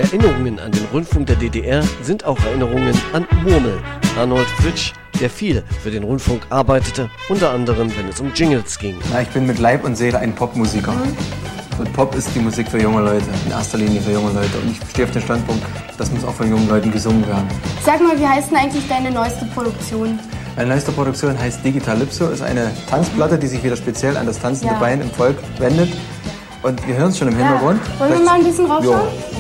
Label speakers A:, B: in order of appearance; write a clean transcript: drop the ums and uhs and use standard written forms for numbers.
A: Erinnerungen an den Rundfunk der DDR sind auch Erinnerungen an Murmel, Arnold Fritsch, der viel für den Rundfunk arbeitete, unter anderem, wenn es um Jingles ging.
B: Ich bin mit Leib und Seele ein Popmusiker. Und Pop ist die Musik für junge Leute, in erster Linie für junge Leute. Und ich stehe auf dem Standpunkt, das muss auch von jungen Leuten gesungen werden.
C: Sag mal, wie heißt denn eigentlich deine neueste Produktion?
B: Meine neueste Produktion heißt Digitalypso, ist eine Tanzplatte, die sich wieder speziell an das tanzende Bein im Volk wendet. Und wir hören es schon im Hintergrund.
C: Wollen wir mal ein bisschen raufschauen?